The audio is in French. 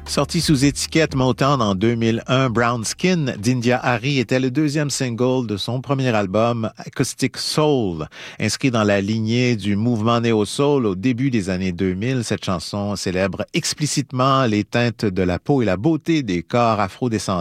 Sorti sous étiquette Motown en 2001, Brown Skin d'India Ari était le deuxième single de son premier album Acoustic Soul. Inscrit dans la lignée du mouvement néo-soul au début des années 2000, cette chanson célèbre explicitement les teintes de la peau et la beauté des corps afro-descendants